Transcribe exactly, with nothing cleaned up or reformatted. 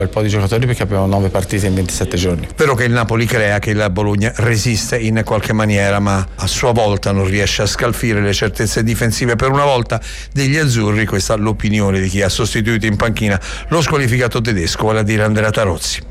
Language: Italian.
Un po' di giocatori perché abbiamo nove partite in ventisette giorni. Vero che il Napoli crea, che il Bologna resiste in qualche maniera, ma a sua volta non riesce a scalfire le certezze difensive per una volta degli azzurri. Questa è l'opinione di chi ha sostituito in panchina lo squalificato tedesco, vale a dire Andrea Tarozzi.